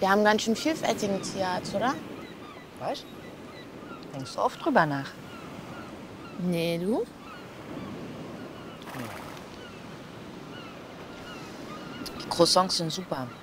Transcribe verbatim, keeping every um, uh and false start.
Wir haben ganz schön vielfältigen Tierarzt, oder? Weißt? Denkst du oft drüber nach? Nee, du? Die Croissants sind super.